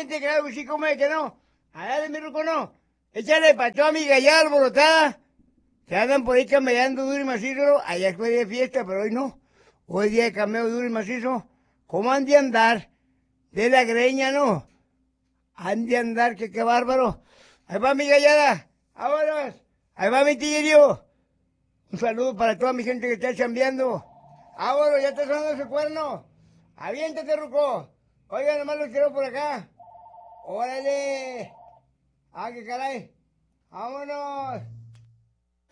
aviente, claro que sí, ¿cómo es que no? A dale, mi ruco, no. Échale pa' toda mi gallada alborotada. Se andan por ahí camellando duro y macizo. Allá fue día de fiesta, pero hoy no. Hoy día de cameo duro y macizo. ¿Cómo han de andar? De la greña, ¿no? Han de andar, que qué bárbaro. Ahí va mi gallada. Vámonos. Ahí va mi tigrillo. Un saludo para toda mi gente que está chambeando. Vámonos, ya está sonando ese cuerno. Aviéntate, ruco. Oiga, nomás lo quiero por acá. Órale. Ah, qué caray. Vámonos.